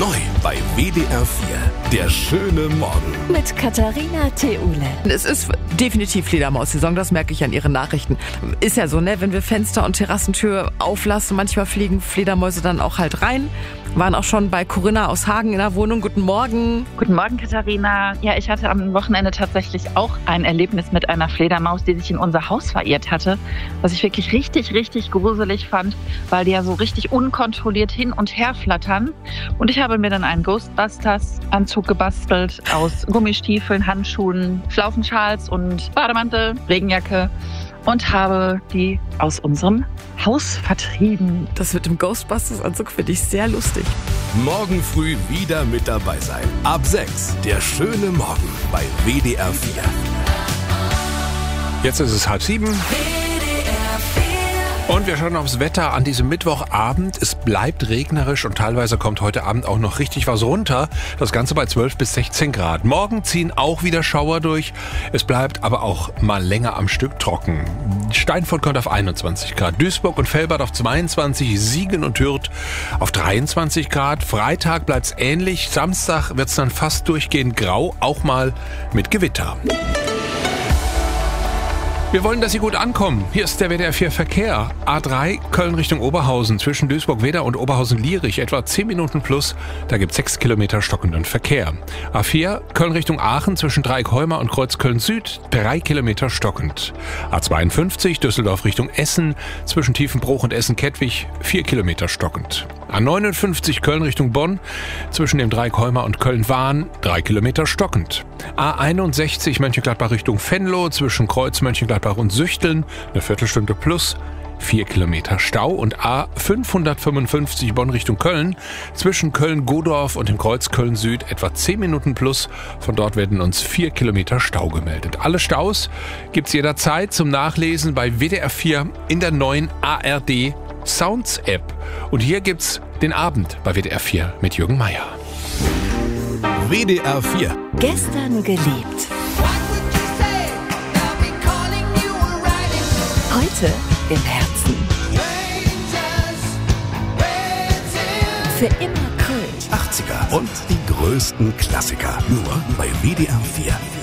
Neu bei WDR 4. Der schöne Morgen. Mit Katharina Theule. Es ist definitiv Fledermaus-Saison, das merke ich an Ihren Nachrichten. Ist ja so, ne? Wenn wir Fenster und Terrassentür auflassen, manchmal fliegen Fledermäuse dann auch halt rein. Waren auch schon bei Corinna aus Hagen in der Wohnung. Guten Morgen. Guten Morgen, Katharina. Ja, ich hatte am Wochenende tatsächlich auch ein Erlebnis mit einer Fledermaus, die sich in unser Haus verirrt hatte. Was ich wirklich richtig gruselig fand, weil die ja so richtig unkontrolliert hin und her flattern. Und ich habe mir dann einen Ghostbusters-Anzug gebastelt aus Gummistiefeln, Handschuhen, Schlaufenschals und Bademantel, Regenjacke. Und habe die aus unserem Haus vertrieben. Das mit dem Ghostbusters-Anzug finde ich sehr lustig. Morgen früh wieder mit dabei sein. Ab 6. Der schöne Morgen bei WDR 4. Jetzt ist es 6:30. Und wir schauen aufs Wetter an diesem Mittwochabend. Es bleibt regnerisch und teilweise kommt heute Abend auch noch richtig was runter. Das Ganze bei 12 bis 16 Grad. Morgen ziehen auch wieder Schauer durch. Es bleibt aber auch mal länger am Stück trocken. Steinfurt kommt auf 21 Grad. Duisburg und Velbert auf 22. Siegen und Hürth auf 23 Grad. Freitag bleibt's ähnlich. Samstag wird's dann fast durchgehend grau, auch mal mit Gewitter. Wir wollen, dass Sie gut ankommen. Hier ist der WDR 4 Verkehr. A3 Köln Richtung Oberhausen zwischen Duisburg-Wedau und Oberhausen-Lierich etwa 10 Minuten plus. Da gibt es 6 Kilometer stockenden Verkehr. A4 Köln Richtung Aachen zwischen Dreieck-Heumar und Kreuz Köln-Süd 3 Kilometer stockend. A52 Düsseldorf Richtung Essen zwischen Tiefenbruch und Essen-Kettwig 4 Kilometer stockend. A59 Köln Richtung Bonn zwischen dem Dreieck-Heumar und Köln-Wahn 3 Kilometer stockend. A61 Mönchengladbach Richtung Venlo zwischen Kreuz Mönchengladbach und Süchteln eine Viertelstunde plus 4 Kilometer Stau. Und A555 Bonn Richtung Köln zwischen Köln-Godorf und dem Kreuz Köln-Süd etwa 10 Minuten plus. Von dort werden uns 4 Kilometer Stau gemeldet. Alle Staus gibt's jederzeit zum Nachlesen bei WDR 4 in der neuen ARD Sounds App. Und hier gibt's den Abend bei WDR 4 mit Jürgen Meier. WDR 4. Gestern geliebt. Heute im Herzen. Für immer Köln. 80er und die größten Klassiker. Nur bei WDR 4.